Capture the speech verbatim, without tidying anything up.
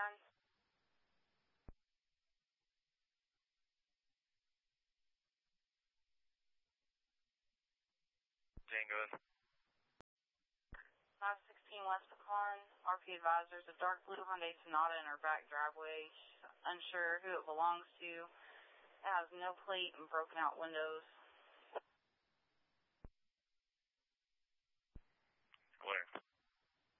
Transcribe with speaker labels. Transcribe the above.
Speaker 1: nine.
Speaker 2: Django.
Speaker 1: five sixteen West Pecan, R P advisors, a dark blue Hyundai Sonata in our back driveway. Unsure who it belongs to. It has no plate and broken out windows.